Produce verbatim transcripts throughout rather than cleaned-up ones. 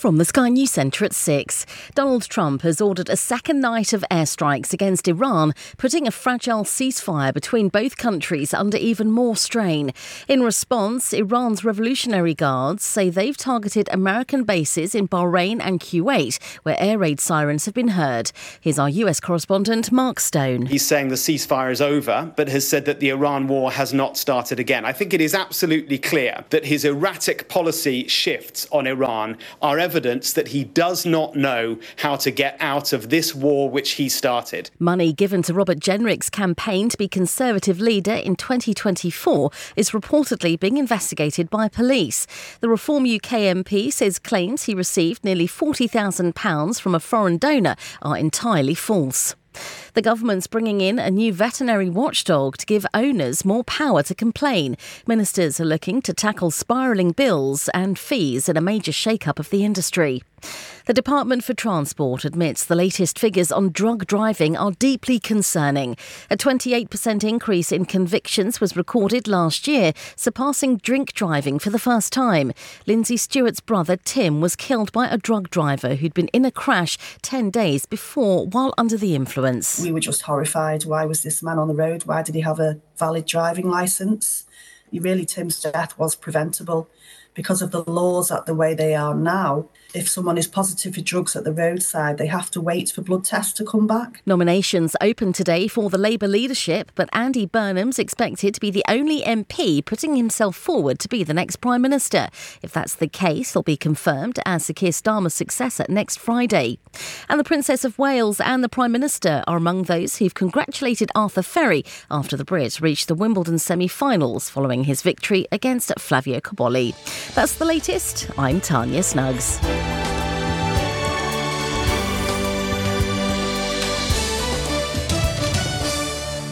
From the Sky News Centre at six, Donald Trump has ordered a second night of airstrikes against Iran, putting a fragile ceasefire between both countries under even more strain. In response, Iran's Revolutionary Guards say they've targeted American bases in Bahrain and Kuwait, where air raid sirens have been heard. Here's our U S correspondent, Mark Stone. He's saying the ceasefire is over, but has said that the Iran war has not started again. I think it is absolutely clear that his erratic policy shifts on Iran are evidence that he does not know how to get out of this war which he started. Money given to Robert Jenrick's campaign to be Conservative leader in twenty twenty-four is reportedly being investigated by police. The Reform U K M P says claims he received nearly forty thousand pounds from a foreign donor are entirely false. The government's bringing in a new veterinary watchdog to give owners more power to complain. Ministers are looking to tackle spiralling bills and fees in a major shake-up of the industry. The Department for Transport admits the latest figures on drug driving are deeply concerning. A twenty-eight percent increase in convictions was recorded last year, surpassing drink driving for the first time. Lindsay Stewart's brother Tim was killed by a drug driver who'd been in a crash ten days before while under the influence. We were just horrified. Why was this man on the road? Why did he have a valid driving licence? Really, Tim's death was preventable. Because of the laws at the way they are now, if someone is positive for drugs at the roadside, they have to wait for blood tests to come back. Nominations open today for the Labour leadership, but Andy Burnham's expected to be the only M P putting himself forward to be the next Prime Minister. If that's the case, he'll be confirmed as Sir Keir Starmer's successor next Friday. And the Princess of Wales and the Prime Minister are among those who've congratulated Arthur Ferry after the Brit reached the Wimbledon semi-finals following his victory against Flavio Cobolli. That's the latest. I'm Tanya Snuggs.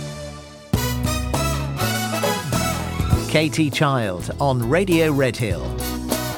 Katie Child on Radio Redhill.